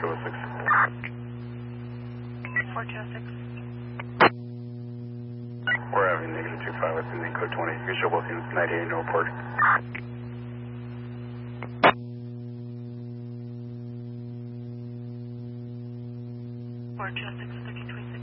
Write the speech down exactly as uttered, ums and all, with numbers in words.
two oh six. four two oh six. We're having negative two five within the code twenty. You show both units ninety-eight, no report. four two oh six, thirteen twenty-six.